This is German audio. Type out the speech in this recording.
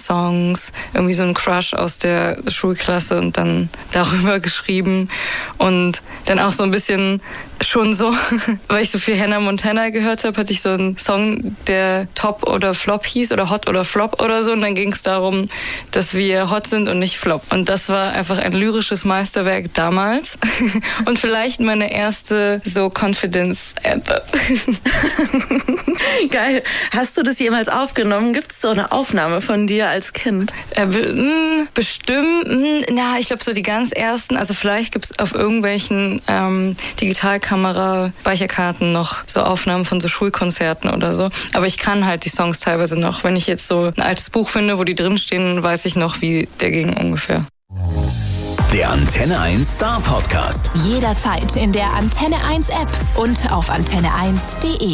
Songs, irgendwie so ein Crush aus der Schulklasse und dann darüber geschrieben. Und dann auch so ein bisschen schon so, weil ich so viel Hannah Montana gehört habe, hatte ich so einen Song, der Top oder Flop hieß oder Hot oder Flop oder so. Und dann ging es darum, dass wir hot sind und nicht flop. Und das war einfach ein lyrisches Meisterwerk damals. Und vielleicht meine erste so Confidence-Anthem. Geil. Hast du das jemals aufgenommen? Gibt es so eine Aufnahme von dir als Kind? Bestimmt. Ich glaube so die ganz ersten, also vielleicht gibt es auf irgendwelchen Digitalkamera-Speicherkarten noch so Aufnahmen von so Schulkonzerten oder so. Aber ich kann halt die Songs teilweise noch. Wenn ich jetzt so ein altes Buch finde, wo die drinstehen, weiß ich noch, wie der ging ungefähr. Der Antenne 1 Star Podcast. Jederzeit in der Antenne 1 App und auf antenne1.de.